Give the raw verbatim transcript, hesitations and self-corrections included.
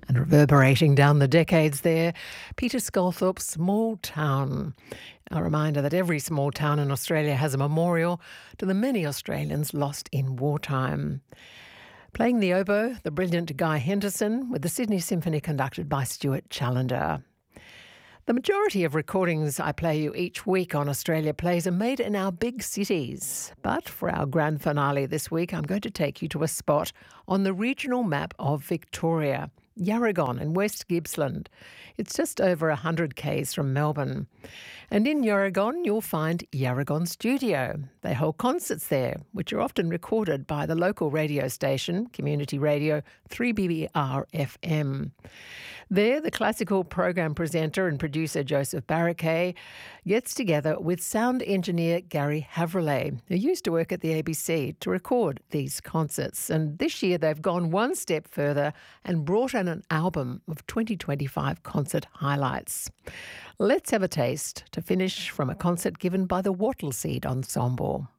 And reverberating down the decades there, Peter Sculthorpe's Small Town. A reminder that every small town in Australia has a memorial to the many Australians lost in wartime. Playing the oboe, the brilliant Guy Henderson, with the Sydney Symphony conducted by Stuart Challender. The majority of recordings I play you each week on Australia Plays are made in our big cities. But for our grand finale this week, I'm going to take you to a spot on the regional map of Victoria, Yarragon in West Gippsland. It's just over one hundred kays from Melbourne. And in Yarragon, you'll find Yarragon Studio. They hold concerts there, which are often recorded by the local radio station, Community Radio three B B R F M. There, the classical program presenter and producer Joseph Barraquet gets together with sound engineer Gary Havrelay, who used to work at the A B C, to record these concerts. And this year they've gone one step further and brought in an album of twenty twenty-five concert highlights. Let's have a taste to finish from a concert given by the Wattle Seed Ensemble.